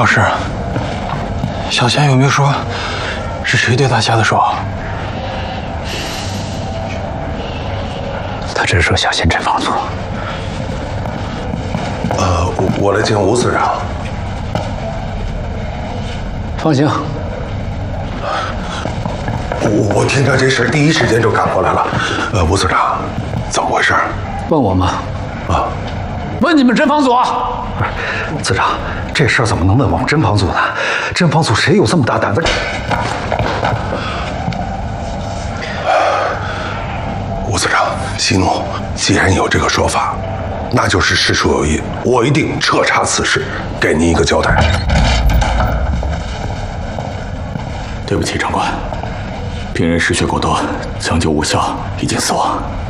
老师，小贤有没有说是谁对他下的手？ 他只说小贤镇房组。 我来见吴司长。 放行。 我听着这事，第一时间就赶过来了。吴司长，怎么回事？ 问我吗？ 啊， 问你们镇房组。 司长，这事儿怎么能问我们镇房组呢？镇房组谁有这么大胆子？ 吴司长，息怒。既然有这个说法，那就是事出有因，我一定彻查此事，给您一个交代。 对不起，长官，病人失血过多，抢救无效，已经死亡。